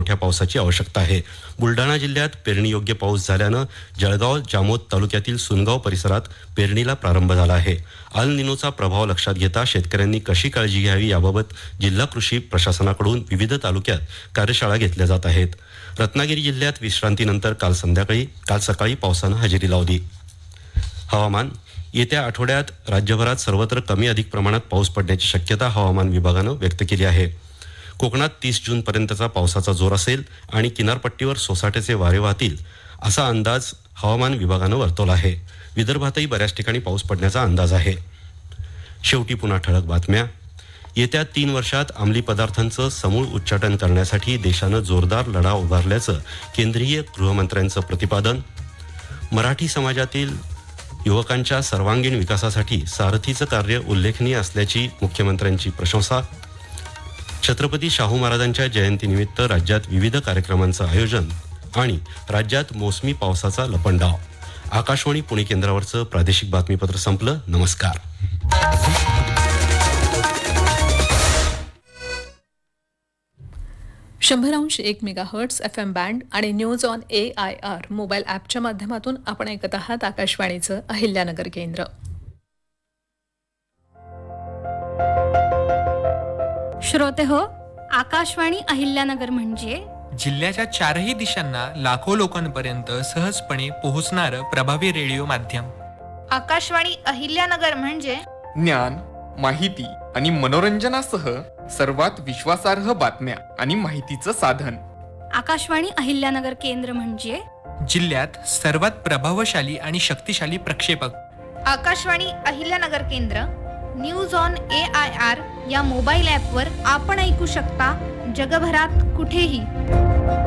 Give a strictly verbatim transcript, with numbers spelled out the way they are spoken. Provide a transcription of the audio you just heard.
मोठ्या पावसाची आवश्यकता आहे. बुलढाणा जिल्ह्यात पेरणीयोग्य पाऊस झाल्यानं जळगाव जामोद तालुक्यातील सुनगाव परिसरात पेरणीला प्रारंभ झाला आहे. अल निनोचा प्रभाव लक्षात घेता शेतकऱ्यांनी कशी काळजी घ्यावी याबाबत जिल्हा कृषी प्रशासनाकडून विविध तालुक्यात कार्यशाळा घेतल्या जात आहेत. रत्नागिरी जिल्ह्यात विश्रांतीनंतर काल संध्याकाळी काल सकाळी पावसानं हजेरी लावली. हवामान. येत्या आठवड्यात राज्यभरात सर्वत्र कमी अधिक प्रमाणात पाऊस पडण्याची शक्यता हवामान विभागानं व्यक्त केली आहे. कोकणात तीस जूनपर्यंतचा पावसाचा जोर असेल आणि किनारपट्टीवर सोसाट्याचे वारे वाहतील असा अंदाज हवामान विभागानं वर्तवला आहे. विदर्भातही बऱ्याच ठिकाणी पाऊस पडण्याचा अंदाज आहे. शेवटी पुन्हा ठळक बातम्या. येत्या तीन वर्षात अंमली पदार्थांचं समूळ उच्चाटन करण्यासाठी देशानं जोरदार लढा उभारल्याचं केंद्रीय गृहमंत्र्यांचं प्रतिपादन. मराठी समाजातील युवकांच्या सर्वांगीण विकासासाठी सारथीचं कार्य उल्लेखनीय असल्याची मुख्यमंत्र्यांची प्रशंसा. छत्रपती शाहू महाराजांच्या जयंतीनिमित्त राज्यात विविध कार्यक्रमांचं आयोजन आणि राज्यात मोसमी पावसाचा लपंडाव. आकाशवाणी पुणे केंद्रावरचं प्रादेशिक बातमीपत्र संपलं. नमस्कार. शंभर अंश एक mega hertz F M band आणि news on A I R mobile ॲपच्या माध्यमातून आपण ऐकत आहात आकाशवाणीचं अहिल्यानगर केंद्र. श्रोते हो, आकाशवाणी अहिल्यानगर म्हणजे जिल्ह्याच्या चारही दिशांना लाखो लोकांपर्यंत सहजपणे पोहोचणारं प्रभावी रेडिओ माध्यम. आकाशवाणी अहिल्यानगर म्हणजे ज्ञान, माहिती आणि मनोरंजनासह सर्वात विश्वासार्ह बातम्या आणि माहितीचं साधन. आकाशवाणी अहिल्यानगर केंद्र म्हणजे जिल्ह्यात सर्वात प्रभावशाली आणि शक्तिशाली प्रक्षेपक. आकाशवाणी अहिल्यानगर केंद्र news on A I R या मोबाईल ॲपवर आपण ऐकू शकता जगभरात कुठेही.